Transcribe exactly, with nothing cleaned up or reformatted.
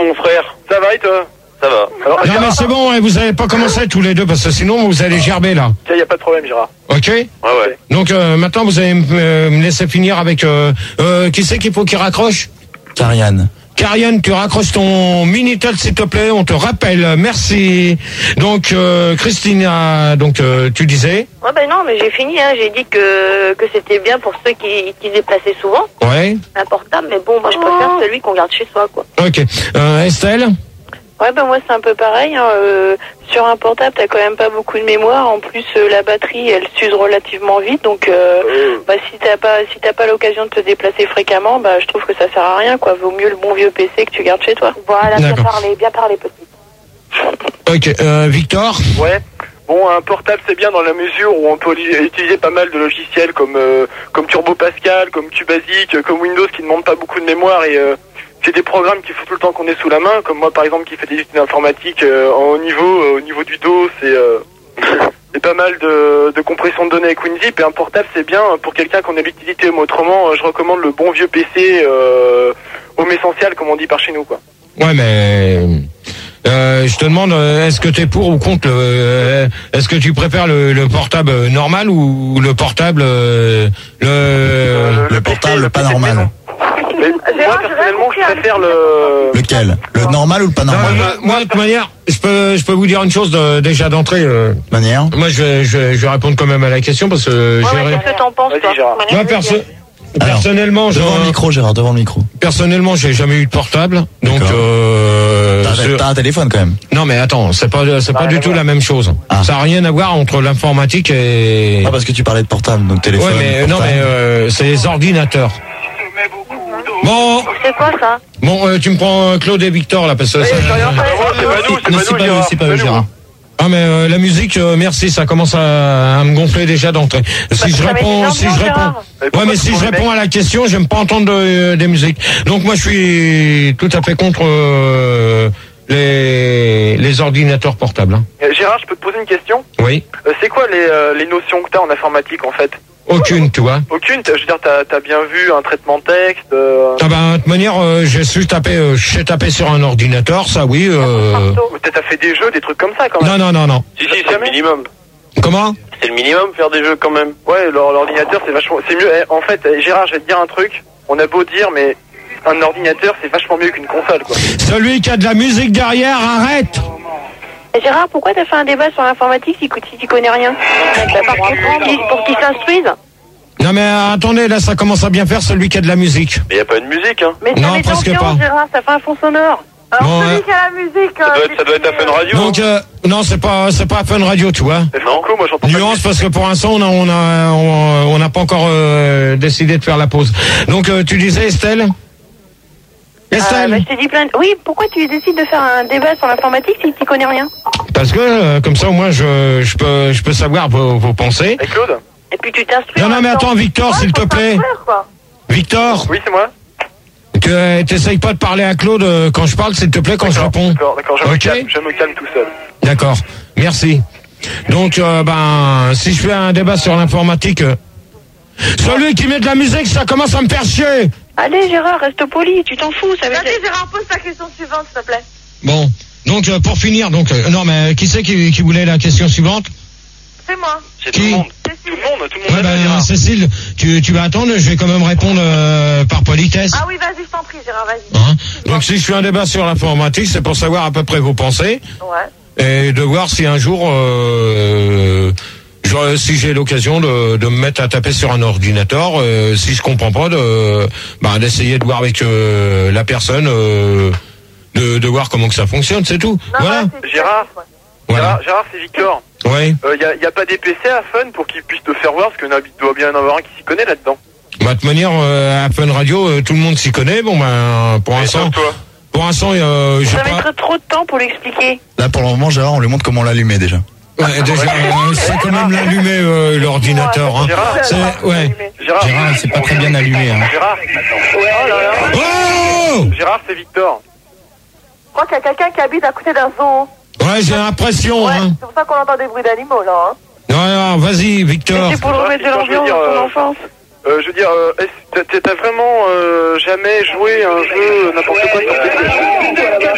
Mon frère, ça va et toi? Ça va. Alors, non Gérard... mais c'est bon, hein, vous avez pas commencé tous les deux parce que sinon vous allez gerber là. Il n'y a pas de problème, Gérard. Ok. Ouais, ouais. Donc euh, maintenant vous allez me, me laisser finir avec... Euh, euh, qui c'est qu'il faut qu'il raccroche? Karianne. Karianne, tu raccroches ton Minitel s'il te plaît, on te rappelle, merci. Donc euh, Christina, donc euh, tu disais? Ouais ben non mais j'ai fini, hein. J'ai dit que, que c'était bien pour ceux qui, qui se déplaçaient souvent. Ouais. Un portable, mais bon moi je préfère celui qu'on garde chez soi quoi. Ok. Euh, Estelle? Ouais, ben moi c'est un peu pareil. Hein. Euh, sur un portable, t'as quand même pas beaucoup de mémoire. En plus, euh, la batterie, elle s'use relativement vite. Donc, euh, bah, si t'as pas, si t'as pas l'occasion de te déplacer fréquemment, bah, je trouve que ça sert à rien, quoi. Vaut mieux le bon vieux P C que tu gardes chez toi. Voilà, bien D'accord. parlé, bien parlé, petit. Ok. Euh, Victor? Ouais. Bon, un portable c'est bien dans la mesure où on peut utiliser pas mal de logiciels comme euh, comme Turbo Pascal, comme QBasic, comme Windows qui ne demandent pas beaucoup de mémoire et euh, c'est des programmes qu'il faut tout le temps qu'on ait sous la main, comme moi par exemple qui fait des études informatiques euh, en haut niveau, euh, au niveau du dos, c'est euh, c'est pas mal de, de compression de données avec WinZip, et un portable c'est bien pour quelqu'un qu'on a l'utilité, mais autrement euh, je recommande le bon vieux P C euh, home essentiel comme on dit par chez nous quoi. Ouais mais... Euh, je te demande, est-ce que t'es pour ou contre le, euh, est-ce que tu préfères le, le portable normal ou le portable euh, le, euh, le, le portable pas normal? Mais moi personnellement je préfère le lequel? Le normal ou le pas normal? Non, moi, moi de toute manière, je peux je peux vous dire une chose de, déjà d'entrée. Euh, manière. Moi je vais, je vais je vais répondre quand même à la question parce que Ouais, j'ai ouais, qu'est-ce que t'en penses toi? moi perso personnellement Alors, devant je, le micro, Gérard, devant le micro. Personnellement, j'ai jamais eu de portable, donc euh, t'as, je... t'as un téléphone quand même. Non mais attends, c'est pas c'est bah, pas du tout la même chose. Ah. Ça a rien à voir entre l'informatique et. Ah parce que tu parlais de portable, donc téléphone. Ouais mais portable. non mais euh, c'est les ordinateurs. Bon. C'est quoi ça? Bon, euh, tu me prends Claude et Victor là parce que. Hey, ça... c'est pas nous, c'est pas nous, Gérard. C'est pas eux, Gérard. Ah mais euh, la musique, euh, merci, ça commence à, à me gonfler déjà d'entrée. Si je réponds, si je réponds, ouais mais si je réponds à la question, j'aime pas entendre de, des musiques. Donc moi je suis tout à fait contre euh, les les ordinateurs portables. Hein. Euh, Gérard, je peux te poser une question? Oui. Euh, c'est quoi les, euh, les notions que t'as en informatique en fait? Aucune, tu vois. Aucune. Je veux dire, t'as as bien vu un traitement de texte. Euh... Ah ben de toute manière, euh, j'ai su taper, euh, j'ai tapé sur un ordinateur, ça oui. Euh... Peut-être t'as fait des jeux, des trucs comme ça quand même. Non non non non. Si si, c'est le minimum. Comment? C'est le minimum faire des jeux quand même. Ouais, l'ordinateur c'est vachement, c'est mieux. Eh, en fait, eh, Gérard, je vais te dire un truc. On a beau dire, mais un ordinateur c'est vachement mieux qu'une console quoi. Celui qui a de la musique derrière, arrête. Et Gérard, pourquoi t'as fait un débat sur l'informatique si, si tu connais rien? Pour qu'ils pour qu'ils s'instruisent? Non mais euh, attendez, là ça commence à bien faire celui qui a de la musique. Mais y a pas de musique hein. Mais ça Non, met presque l'ambiance, pas. Gérard, ça fait un fond sonore. Alors Bon, celui euh, qui a la musique... Ça doit être, ça doit être à Fun Radio. Donc euh, non, c'est pas c'est pas Fun Radio, tu vois. C'est Franco, moi j'entends Nuance parce que pour l'instant on a on a on, on n'a pas encore euh, décidé de faire la pause. Donc euh, tu disais Estelle? Estelle? Euh, bah, je t'ai dit plein de... Oui, pourquoi tu décides de faire un débat sur l'informatique si tu connais rien? Parce que euh, comme ça au moins je je peux je peux savoir vos, vos pensées. Et Claude? Et puis tu t'instruis. Non en non mais même temps. attends Victor Ouais, s'il te faut plaît. s'instruire, quoi. Victor, Oui, c'est moi. que t'essayes pas de parler à Claude euh, quand je parle s'il te plaît quand je réponds. D'accord, d'accord, je, me Ok. calme, je me calme tout seul. D'accord, merci. Donc, euh, ben, si je fais un débat sur l'informatique, euh, celui qui met de la musique, ça commence à me faire chier. Allez Gérard, reste poli, tu t'en fous. Ça va Vas-y Gérard, pose ta question suivante s'il te plaît. Bon, donc euh, pour finir, donc, euh, non mais qui c'est qui, qui voulait la question suivante? C'est moi. C'est Qui tout le monde. Tout le monde, tout le monde. Ouais, a ben, Gérard. Cécile, tu, tu vas attendre, je vais quand même répondre euh, par politesse. Ah oui, vas-y, je t'en prie Gérard, vas-y. Hein. Donc si je fais un débat sur l'informatique, c'est pour savoir à peu près vos pensées Ouais. et de voir si un jour, euh, je- si j'ai l'occasion de, de me mettre à taper sur un ordinateur, euh, si je comprends pas, de, bah, d'essayer de voir avec euh, la personne, euh, de, de voir comment que ça fonctionne, c'est tout. Non, Voilà. ouais, c'est- Gérard, Voilà. Gérard, Gérard, c'est Victor. Ouais. Il euh, y, a, y a pas des P C à Fun pour qu'ils puissent te faire voir, parce qu'il doit bien y en avoir un qui s'y connaît là-dedans. Bah, de toute manière, euh, à Fun Radio, euh, tout le monde s'y connaît. Bon, ben, pour Et l'instant, sauf toi. pour l'instant, euh, j'ai Ça pas. mettrait trop de temps pour l'expliquer. Là pour le moment, Gérard, on lui montre comment l'allumer déjà. Ouais, déjà, euh, c'est quand même l'allumer euh, l'ordinateur. Hein. Gérard, C'est, ouais. Gérard, Gérard, c'est pas très bien allumé. Hein. Gérard, oh là là. Oh Gérard, c'est Victor. Je crois qu'il y a quelqu'un qui habite à côté d'un zoo. Ouais, j'ai l'impression. Ouais, Hein. c'est pour ça qu'on entend des bruits d'animaux là. Hein. Non, non, vas-y, Victor. C'est pour le remettre de Victor, je veux l'ambiance dire, dans ton euh, enfance. Euh, je veux dire, euh, est-ce- t'as- t'as vraiment euh, jamais joué à un jeu n'importe quoi sur P C?